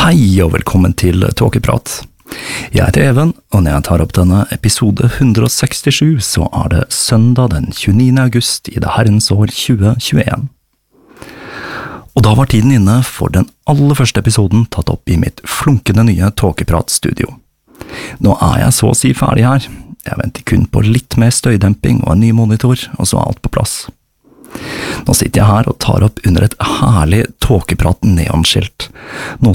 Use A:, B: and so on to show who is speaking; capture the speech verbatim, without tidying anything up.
A: Hei og velkommen til Tåkeprat. Jeg heter Even, og når jeg tar opp denne episode one hundred sixty-seven, så er det søndag den tjueniende august i det herrens år tjue tjueen. Og da var tiden inne for den aller første episoden tatt opp i mitt flunkende nye Tåkeprat-studio. Nå er jeg så å si ferdig her. Jeg venter kun på litt mer støydemping og en ny monitor, og så er alt på plass. Nå sitter jeg her og tar opp under et herlig Tåkeprat neonskilt, noe